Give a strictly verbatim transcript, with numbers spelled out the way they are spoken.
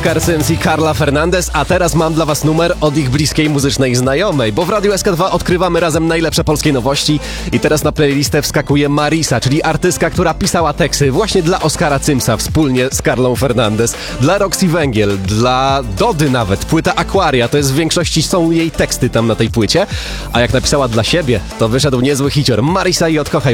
Oscar Sims i Carla Fernandez, a teraz mam dla was numer od ich bliskiej muzycznej znajomej, bo w Radiu S K dwa odkrywamy razem najlepsze polskie nowości i teraz na playlistę wskakuje Marisa, czyli artystka, która pisała teksty właśnie dla Oscara Simsa wspólnie z Carlą Fernandez, dla Roxy Węgiel, dla Dody nawet, płyta Aquaria, to jest w większości są jej teksty tam na tej płycie, a jak napisała dla siebie, to wyszedł niezły hicior. Marisa i Odkochaj